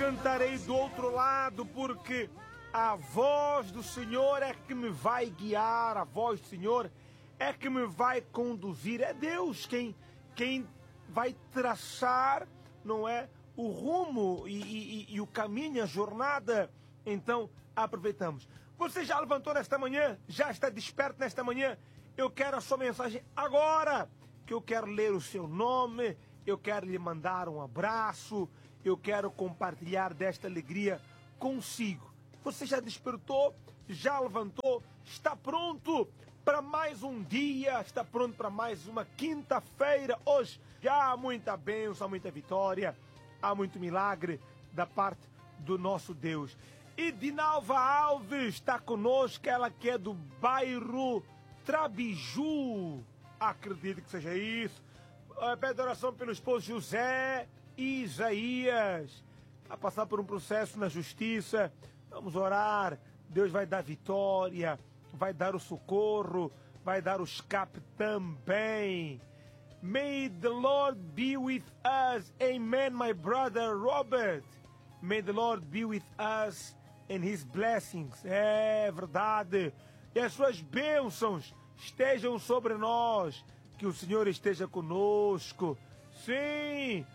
cantarei do outro lado, porque a voz do Senhor é que me vai guiar, a voz do Senhor é que me vai conduzir. É Deus quem vai traçar, não é, o rumo e o caminho, a jornada. Então, aproveitamos. Você já levantou nesta manhã? Já está desperto nesta manhã? Eu quero a sua mensagem agora, que eu quero ler o seu nome, eu quero lhe mandar um abraço, eu quero compartilhar desta alegria consigo. Você já despertou? Já levantou? Está pronto para mais um dia? Está pronto para mais uma quinta-feira? Hoje já há muita bênção, há muita vitória, há muito milagre da parte do nosso Deus. E Dinalva Alves está conosco, ela que é do bairro Trabiju. Acredito que seja isso. Pede oração pelo esposo José e Isaías. A passar por um processo na justiça. Vamos orar. Deus vai dar vitória, vai dar o socorro, vai dar o escape também. May the Lord be with us. Amen, my brother Robert. May the Lord be with us and His blessings. É verdade. E as suas bênçãos estejam sobre nós. Que o Senhor esteja conosco. Sim.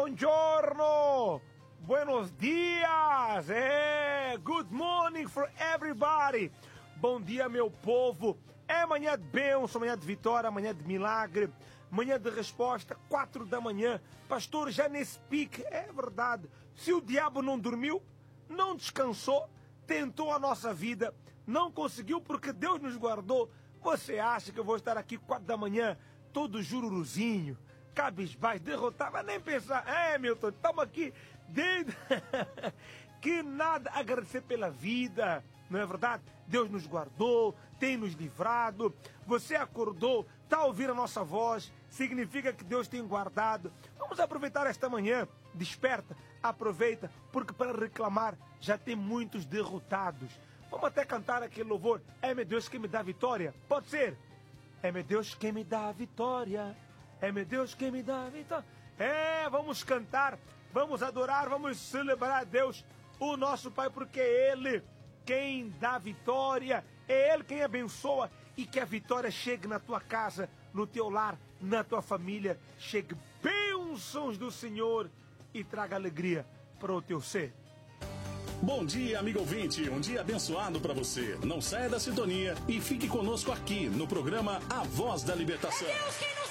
Buongiorno. Buenos dias. Good morning for everybody. Bom dia, meu povo. É manhã de bênção, manhã de vitória, manhã de milagre, manhã de resposta, 4 da manhã. Pastor, já nesse pique, é verdade. Se o diabo não dormiu, não descansou, tentou a nossa vida, não conseguiu porque Deus nos guardou. Você acha que eu vou estar aqui 4 da manhã, todo jururuzinho, cabisbaixo, derrotado? Vai nem pensar. Milton, estamos aqui desde... Que nada, agradecer pela vida, não é verdade? Deus nos guardou, tem nos livrado. Você acordou, está ouvindo a nossa voz, significa que Deus tem guardado. Vamos aproveitar esta manhã, desperta, aproveita, porque para reclamar já tem muitos derrotados. Vamos até cantar aquele louvor, é meu Deus quem me dá vitória, pode ser? É meu Deus quem me dá vitória, é meu Deus quem me dá vitória. Vamos cantar, vamos adorar, vamos celebrar a Deus, o nosso Pai, porque é Ele quem dá vitória, é Ele quem abençoa, e que a vitória chegue na tua casa, no teu lar, na tua família, chegue bênçãos do Senhor e traga alegria para o teu ser. Bom dia, amigo ouvinte, um dia abençoado para você. Não saia da sintonia e fique conosco aqui no programa A Voz da Libertação.